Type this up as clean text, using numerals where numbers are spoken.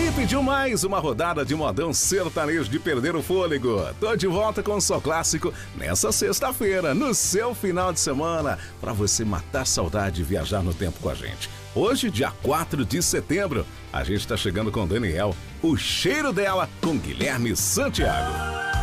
E pediu mais uma rodada de modão sertanejo de perder o fôlego. Tô de volta com o Só Clássico nessa sexta-feira, no seu final de semana, para você matar saudade e viajar no tempo com a gente. Hoje, dia 4 de setembro, a gente tá chegando com Daniel, O Cheiro Dela, com Guilherme Santiago.